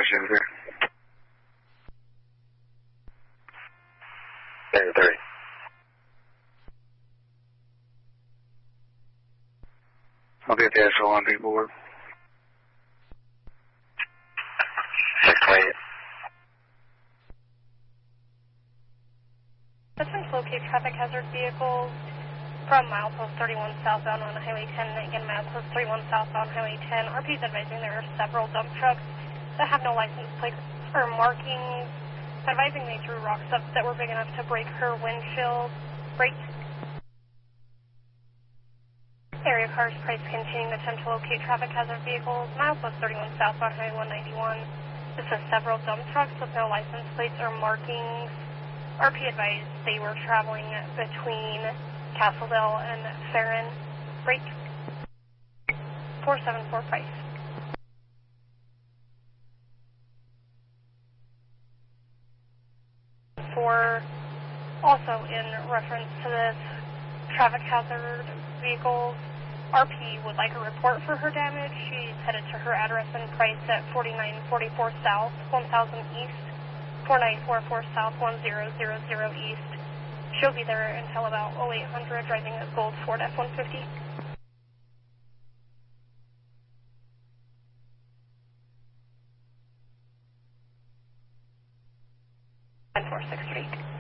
Jennifer. Negative 30. I'll be at the actual on board. 628. Attempt to locate traffic hazard vehicles from milepost 31 southbound on Highway 10. Again, milepost 31 southbound Highway 10. RP is advising there are several dump trucks that have no license plates or markings, advising they threw rocks up that were big enough to break her windshield. Break. Area cars price continuing the attempt to locate traffic hazard vehicles. Milepost 31 southbound Highway 191. This is several dump trucks with no license plates or markings. RP advised they were traveling between Castledale and Farron. Break. 474 price. For also in reference to this traffic hazard vehicles, RP would like a report for her damage. She's headed to her address and price at 4944 South, 1000 East, 4944 South, 1000 East. She'll be there until about 0800, driving a gold Ford F-150. 10463.